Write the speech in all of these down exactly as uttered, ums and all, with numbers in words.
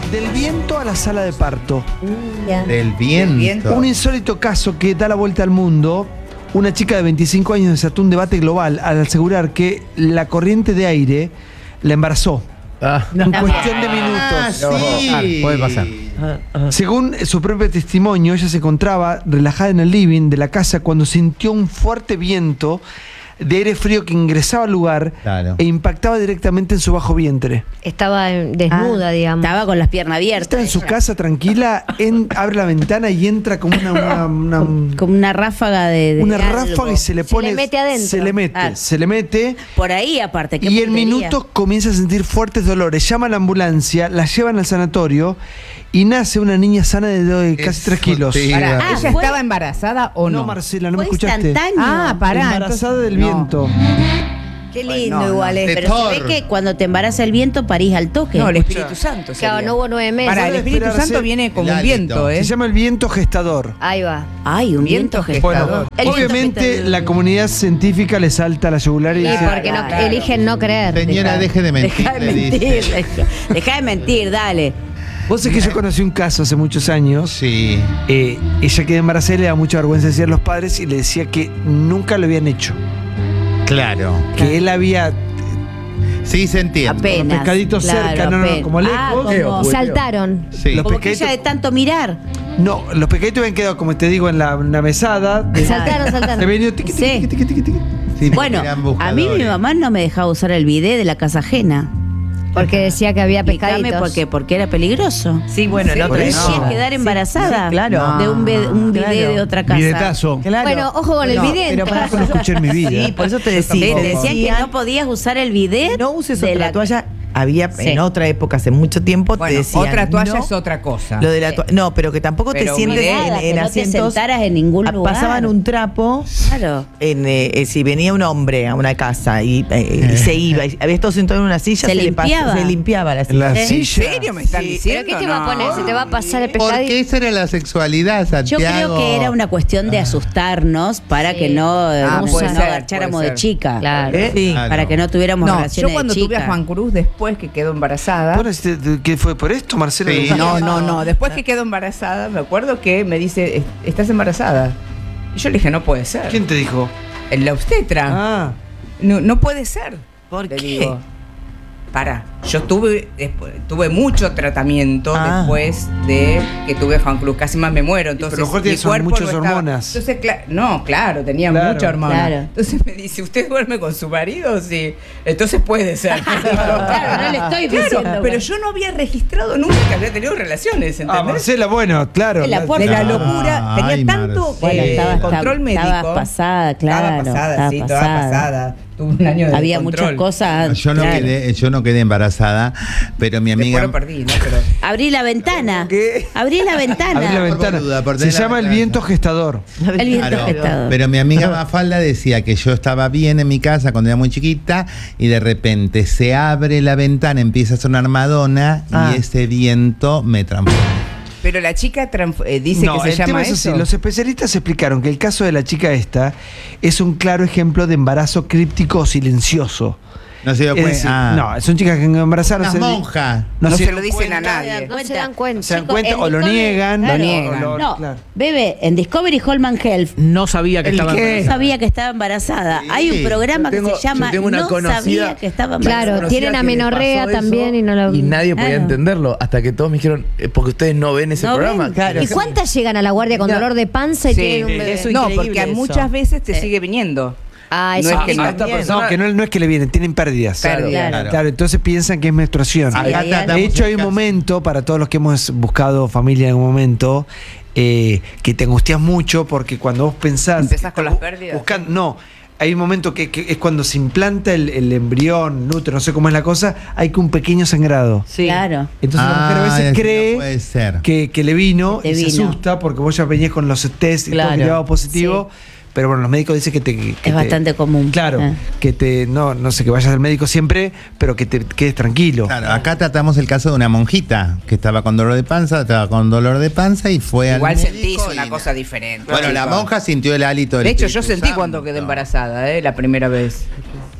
Del viento a la sala de parto. Ya. Del viento. Un insólito caso que da la vuelta al mundo. Una chica de veinticinco años desató un debate global al asegurar que la corriente de aire la embarazó. Ah, En cuestión de minutos. Ah, sí. Ah, puede pasar. Según su propio testimonio, ella se encontraba relajada en el living de la casa cuando sintió un fuerte viento de aire frío que ingresaba al lugar Claro. e impactaba directamente en su bajo vientre. Estaba eh, desnuda, Ah, digamos. Estaba con las piernas Está abiertas. en su casa tranquila, en- abre la ventana y entra como una, una, una- Como una ráfaga de. de una algo. ráfaga y se le Se pone. le mete adentro. Se le mete, Ah. se le mete. Por ahí, aparte. qué Y en puntería. minutos comienza a sentir fuertes dolores. Llama a la ambulancia, la llevan al sanatorio y nace una niña sana de, de casi Es tres kilos. fuerte. Pará, Ah, ¿ella fue- estaba embarazada o no? No, Marcela, no me Fue escuchaste. instantáneo. Ah, pará. Embarazada entonces- del no. viento. Qué lindo No, no. igual es. De Pero se ve Thor. que cuando te embaraza el viento parís al toque. No, el Espíritu Santo. Claro, sería. no hubo nueve meses. Pará, el Puede Espíritu esperarse Santo viene como el un hálito. viento, ¿eh? Se llama el viento gestador. Ahí va. Ay, un Viento viento gestador. gestador. El Obviamente viento la comunidad científica le salta a la yugular y Y dice, porque no, claro. eligen no creer. Señora, deje de mentir. Deja de le mentir. dice. Deja, deja de mentir, dale. vos sabés que yo conocí un caso hace muchos años. Sí. Eh, ella quedó embarazada y le da mucha vergüenza decir a los padres y le decía que nunca lo habían hecho. Claro. Que él había Sí, se entiende. Apenas. pescaditos claro, cerca, no, no, apenas. como Ah, lejos. como, Saltaron. Sí. Los como que pescaditos- ella de tanto mirar. No, los pescaditos habían quedado, como te digo, en la, en la mesada. De, Saltaron, le saltaron. venía tiqui, tiqui, Sí. tiqui, tiqui, tiqui, tiqui. Sí, Bueno, eran a mí mi buscadores. mamá no me dejaba usar el bidet de la casa ajena. Porque decía que había Explícame pescaditos. por qué, porque era peligroso. Sí, bueno, en No otra podía época. quedar embarazada sí, claro. de un, be- un bidet Claro. de otra casa. Bidetazo. Claro. Bueno, ojo con el No, bidet. pero pará, No lo escuché en mi vida. Sí, por eso te Sí, decía. te decían que no podías usar el bidet. No uses de otra la- toalla. Había Sí. en otra época, hace mucho tiempo, te Bueno, decían. otra toalla no, es otra cosa. Lo de la toalla. No, pero que tampoco Pero te sientes bidet, en, Nada, que en no te asientos. sentaras en ningún ah, lugar. Pasaban un trapo. Claro. En, eh, eh, si venía un hombre a una casa y, eh, y se iba, y había estado sentado en una silla, Se le limpiaba. pas- se limpiaba la En silla. la ¿Eh? ¿En silla. serio me están Sí. diciendo? ¿Pero qué te va a No. poner? ¿Se te va a pasar el Porque pescadito? esa era la sexualidad, Yo Santiago. creo que era una cuestión de asustarnos para Sí. que no, eh, Ah, no puede nos ser, agacháramos puede de ser. chica. Claro. ¿Eh? Sí. Claro. Para que no tuviéramos No, relaciones yo cuando de tuve chica. a Juan Cruz después que quedó embarazada. Bueno, este, ¿qué fue por esto, Marcelo? Sí. No, no, no. Después que quedó embarazada, me acuerdo que me dice, "Es- ¿estás embarazada?" Y yo le dije, no puede ser. ¿Quién te dijo? En la obstetra. Ah, No, no puede ser. ¿Por le qué? digo. Para, yo tuve después- tuve mucho tratamiento Ah. después de que tuve Juan Cruz, casi más me muero. Entonces, pero a lo mejor mi tiene son cuerpo muchas no estaba- hormonas. Entonces, cla- no, claro, tenía Claro. mucha hormona. Claro. Entonces me dice, ¿usted duerme con su marido? Sí. Entonces puede ser. Claro, no le estoy Claro, diciendo. pero yo no había registrado nunca que había tenido relaciones, ah, ¿entendés? Marcela, bueno, claro. De la la- puerta. de la Ah, locura, tenía ay, tanto Marcela. Bueno, eh, estaba- control médico. estabas pasada, claro, Estaba pasada, estaba sí, pasada. estaba pasada. Tuve un año de Había control. muchas cosas. Yo no, claro. quedé, yo no quedé embarazada, pero mi amiga. Después lo perdí, ¿no? Pero Abrí la ventana. ¿Qué? Abrí la ventana. Abrí la ventana. boluda, por Se tener la llama el ventana. viento gestador. El viento Claro, gestador. pero mi amiga Mafalda decía que yo estaba bien en mi casa cuando era muy chiquita y de repente se abre la ventana, empieza a sonar Madonna Ah. y ese viento me transformó. Pero la chica transf- eh, dice No, que el se llama tema es eso. así. Los especialistas explicaron que el caso de la chica esta es un claro ejemplo de embarazo críptico o silencioso. No se dio Es cuenta. decir, Ah. no, son chicas que embarazaron. Unas monjas. No se dieron lo dicen a cuenta. nadie. No se dan cuenta. Se dan Chicos, cuenta en o lo Discovery- niegan. Lo o niegan. lo- No, claro. bebé, en Discovery Holman Health No sabía que ¿El estaba qué? no embarazada. sabía que estaba embarazada. Sí. Hay un programa Yo tengo- que se llama yo tengo una No conocida- sabía que estaba embarazada. Claro, Conocida tienen que le amenorrea pasó eso también y no lo- Y nadie podía Claro. entenderlo hasta que todos me dijeron, eh, porque ustedes no ven ese No programa. ven. Claro. ¿Y cuántas llegan a la guardia con No. dolor de panza y Sí, tienen un bebé? eso no, increíble porque a eso. muchas veces te sigue viniendo. Ah, No eso es que sí. no. A esta Bien. persona- no, que no, no es que le vienen, tienen pérdidas. Pérdida. Claro. Claro, entonces piensan que es menstruación. Sí, Acá ahí- tratamos De hecho, hay el un caso. momento, para todos los que hemos buscado familia en algún momento, eh, que te angustias mucho porque cuando vos pensás... Empezás con las bu- pérdidas. buscando- no, hay un momento que, que es cuando se implanta el, el embrión, el útero, no sé cómo es la cosa, hay que un pequeño sangrado. Sí. Claro. Entonces la mujer a Ah, veces eso cree no puede ser. que, que le vino Te y se vino. asusta porque vos ya venías con los test y todo Claro. que daba positivo. Pero bueno, los médicos dicen que te... que Es te- bastante común. Claro, Ah. que te... No, no sé, que vayas al médico siempre, pero que te quedes tranquilo. Claro, acá tratamos el caso de una monjita que estaba con dolor de panza, estaba con dolor de panza y fue Igual al sentís médico una y- cosa diferente. Bueno, la monja sintió el hálito del De hecho, yo Espíritu sentí Santo. cuando quedé embarazada, ¿eh? La primera vez.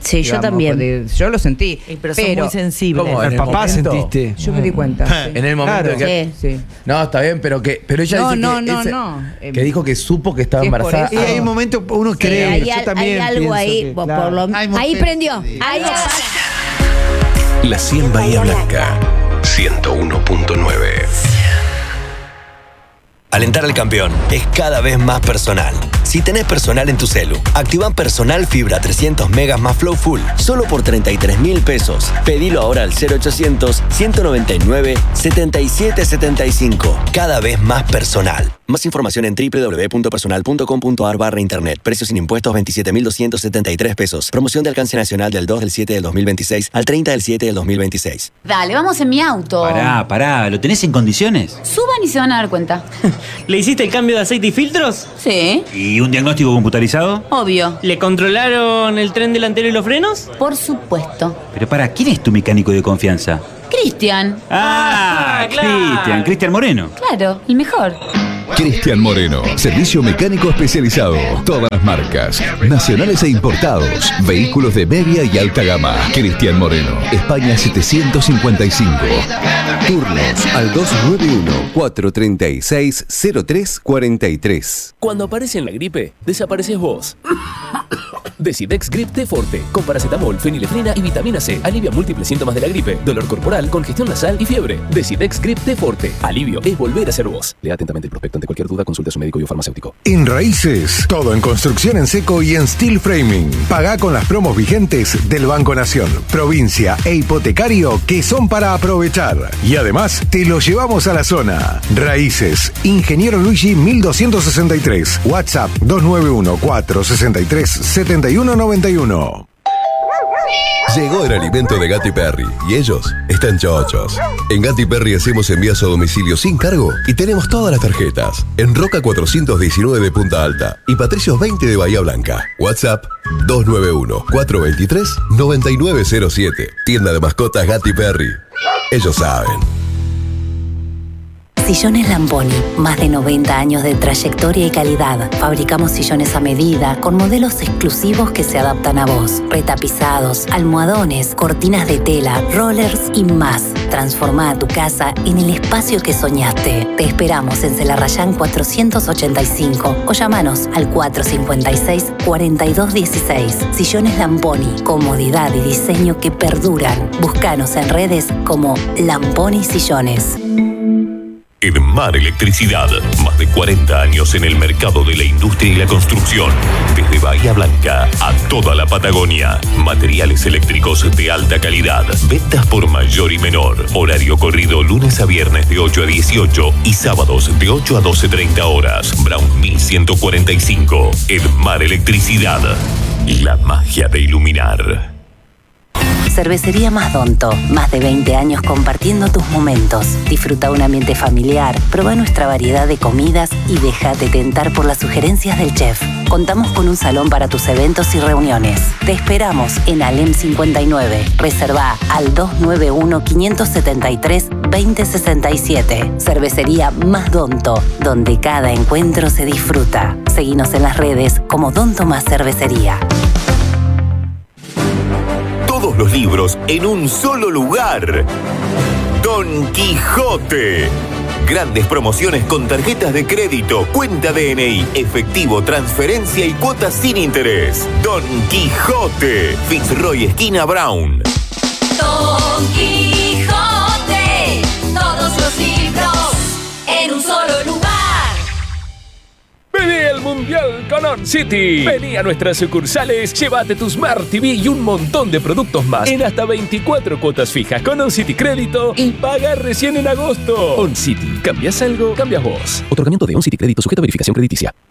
Sí, yo digamos, también. porque Yo lo sentí. Eh, pero son muy sensibles. ¿Cómo? El ¿En el papá momento? sentiste. Yo me di cuenta. sí. En el momento Claro. que. Sí. Sí. No, está bien, pero que. Pero ella No, dice no, que. no, ese- no. Que dijo que supo que estaba Sí, es por embarazada. eso. Y hay un momento, uno Sí, cree, hay, yo al- también hay algo pienso ahí, que, por claro. lo- Hay ahí mujeres prendió. que- Algo pasa. La cien Bahía Blanca, ciento uno punto nueve. Alentar al campeón es cada vez más personal. Si tenés personal en tu celu, activa Personal Fibra trescientos megas más Flow Full, solo por treinta y tres mil pesos. Pedilo ahora al cero ochocientos, ciento noventa y nueve, setenta y siete setenta y cinco. Cada vez más personal. Más información en doble u doble u doble u punto personal punto com punto a r barra internet. Precios sin impuestos veintisiete mil doscientos setenta y tres pesos. Promoción de alcance nacional del dos del siete del dos mil veintiséis al treinta del siete del dos mil veintiséis. Dale, vamos en mi auto. Pará, pará, ¿lo tenés en condiciones? Suban y se van a dar cuenta. ¿Le hiciste el cambio de aceite y filtros? Sí, ¿Y un diagnóstico computarizado? obvio. ¿Le controlaron el tren delantero y los frenos? Por supuesto. Pero pará, ¿quién es tu mecánico de confianza? Cristian. Ah, Ah, claro. Cristian, Cristian Moreno. Claro, el mejor. Cristian Moreno, servicio mecánico especializado. Todas las marcas, nacionales e importados. Vehículos de media y alta gama. Cristian Moreno, España setecientos cincuenta y cinco. Turnos al dos nueve uno, cuatro tres seis, cero tres cuatro tres. Cuando aparece en la gripe, desapareces vos. Decidex Grip T Forte, con paracetamol, fenilefrina y vitamina C, alivia múltiples síntomas de la gripe, dolor corporal, congestión nasal y fiebre. Decidex Grip T Forte, alivio es volver a ser vos. Lea atentamente el prospecto. Ante cualquier duda, consulta a su médico y o farmacéutico. En Raíces, todo en construcción en seco y en steel framing. Pagá con las promos vigentes del Banco Nación, provincia e hipotecario que son para aprovechar. Y además, te lo llevamos a la zona. Raíces, Ingeniero Luigi mil doscientos sesenta y tres. WhatsApp dos nueve uno, cuatro seis tres, siete uno nueve uno. Llegó el alimento de Gatti Perry y ellos están chochos. En Gatti Perry hacemos envíos a domicilio sin cargo y tenemos todas las tarjetas. En Roca cuatrocientos diecinueve de Punta Alta y Patricios veinte de Bahía Blanca. WhatsApp dos nueve uno, cuatro dos tres, nueve nueve cero siete. Tienda de mascotas Gatti Perry. Ellos saben. Sillones Lamponi, más de noventa años de trayectoria y calidad. Fabricamos sillones a medida, con modelos exclusivos que se adaptan a vos. Retapizados, almohadones, cortinas de tela, rollers y más. Transforma a tu casa en el espacio que soñaste. Te esperamos en Celarrayán cuatrocientos ochenta y cinco o llamanos al cuatro cinco seis, cuatro dos uno seis. Sillones Lamponi, comodidad y diseño que perduran. Búscanos en redes como Lamponi Sillones. Edmar Electricidad, más de cuarenta años en el mercado de la industria y la construcción. Desde Bahía Blanca a toda la Patagonia. Materiales eléctricos de alta calidad. Ventas por mayor y menor. Horario corrido lunes a viernes de ocho a dieciocho y sábados de ocho a doce treinta horas. Brown mil ciento cuarenta y cinco. Edmar Electricidad. La magia de iluminar. Cervecería Masdonto, más de veinte años compartiendo tus momentos. Disfruta un ambiente familiar, prueba nuestra variedad de comidas y déjate tentar por las sugerencias del chef. Contamos con un salón para tus eventos y reuniones. Te esperamos en Alem cincuenta y nueve. Reserva al dos nueve uno, cinco siete tres, dos cero seis siete. Cervecería Masdonto, donde cada encuentro se disfruta. Seguinos en las redes como Don Tomás Cervecería. Todos los libros en un solo lugar. Don Quijote. Grandes promociones con tarjetas de crédito, cuenta D N I, efectivo, transferencia y cuotas sin interés. Don Quijote. Fitzroy esquina Brown. Don Quijote. Todos los libros en un solo lugar. Vení al Mundial con On City. Vení a nuestras sucursales, llévate tu Smart T V y un montón de productos más en hasta veinticuatro cuotas fijas con On City Crédito y paga recién en agosto. On City, ¿cambias algo? Cambias vos. Otorgamiento de On City Crédito sujeto a verificación crediticia.